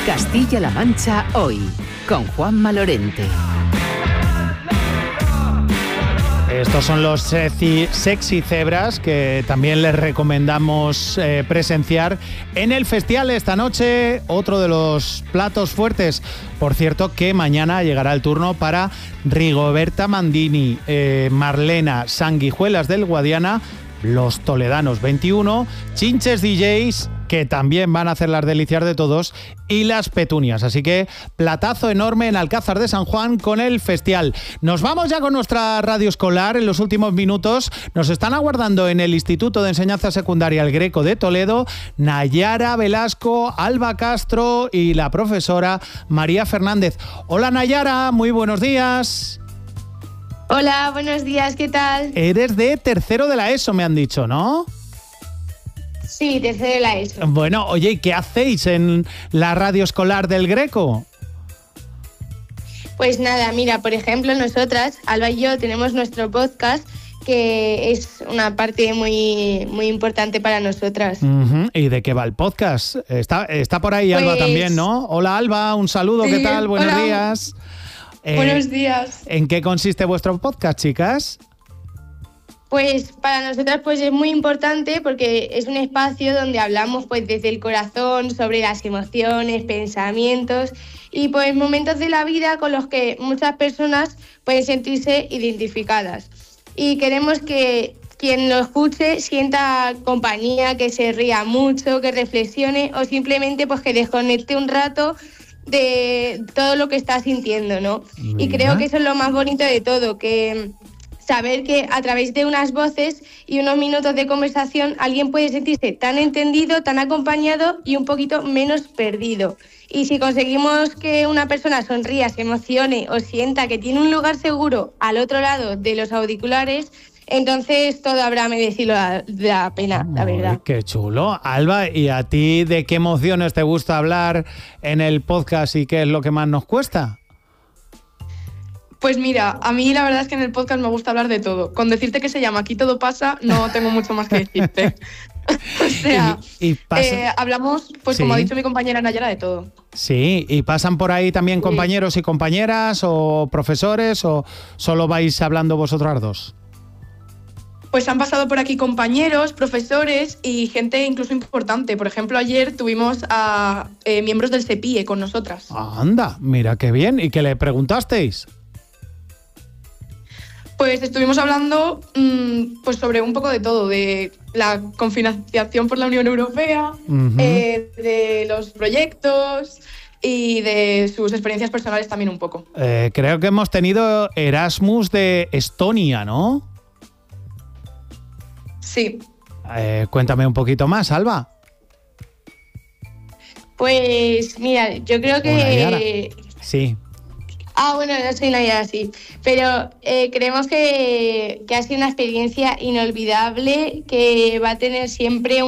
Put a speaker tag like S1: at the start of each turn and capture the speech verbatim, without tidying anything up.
S1: Castilla-La Mancha hoy, con Juanma Lorente.
S2: Estos son los sexy, sexy cebras que también les recomendamos eh, presenciar en el festival esta noche. Otro de los platos fuertes. Por cierto, que mañana llegará el turno para Rigoberta Mandini, eh, Marlena Sanguijuelas del Guadiana, Los Toledanos veintiuno, Chinches D Js, que también van a hacer las delicias de todos, y Las Petunias. Así que platazo enorme en Alcázar de San Juan con el festival. Nos vamos ya con nuestra radio escolar. En los últimos minutos nos están aguardando en el Instituto de Enseñanza Secundaria El Greco de Toledo Nayara Velasco, Alba Castro y la profesora María Fernández. Hola Nayara, muy buenos días.
S3: Hola, buenos días, ¿qué tal?
S2: Eres de tercero de la ESO, me han dicho, ¿no?
S3: Sí, tercero de la ESO.
S2: Bueno, oye, ¿y qué hacéis en la radio escolar del Greco?
S3: Pues nada, mira, por ejemplo, nosotras, Alba y yo, tenemos nuestro podcast, que es una parte muy, muy importante para nosotras.
S2: Uh-huh. ¿Y de qué va el podcast? Está, está por ahí pues... Alba también, ¿no? Hola Alba, un saludo, sí, ¿qué tal? Buenos
S3: hola.
S2: días.
S3: Eh, Buenos días.
S2: ¿En qué consiste vuestro podcast, chicas?
S3: Pues para nosotras pues es muy importante porque es un espacio donde hablamos pues desde el corazón sobre las emociones, pensamientos y pues momentos de la vida con los que muchas personas pueden sentirse identificadas. Y queremos que quien lo escuche sienta compañía, que se ría mucho, que reflexione o simplemente pues que desconecte un rato de todo lo que está sintiendo, ¿no? Mira. Y creo que eso es lo más bonito de todo, que saber que a través de unas voces y unos minutos de conversación alguien puede sentirse tan entendido, tan acompañado y un poquito menos perdido. Y si conseguimos que una persona sonría, se emocione o sienta que tiene un lugar seguro al otro lado de los auriculares, entonces todo habrá merecido la, la pena, la verdad.
S2: Ay, qué chulo. Alba, ¿y a ti de qué emociones te gusta hablar en el podcast y qué es lo que más nos cuesta?
S4: Pues mira, a mí la verdad es que en el podcast me gusta hablar de todo. Con decirte que se llama Aquí todo pasa, no tengo mucho más que decirte. O sea,
S2: y, y pasa...
S4: eh, hablamos, pues sí, como ha dicho mi compañera Nayara, de todo.
S2: Sí, ¿y pasan por ahí también
S4: sí.
S2: compañeros y compañeras o profesores o solo vais hablando vosotras dos?
S4: Pues han pasado por aquí compañeros, profesores y gente incluso importante. Por ejemplo, ayer tuvimos a eh, miembros del CEPIE con nosotras.
S2: Anda, mira qué bien. ¿Y qué le preguntasteis?
S4: Pues estuvimos hablando mmm, pues sobre un poco de todo, de la confinanciación por la Unión Europea, uh-huh. eh, de los proyectos y de sus experiencias personales también un poco.
S2: Eh, creo que hemos tenido Erasmus de Estonia, ¿no?
S4: Sí.
S2: Eh, cuéntame un poquito más, Alba.
S3: Pues mira, yo creo que...
S2: Sí.
S3: Ah, bueno, no soy Nayara, sí. Pero eh, creemos que, que ha sido una experiencia inolvidable que va a tener siempre un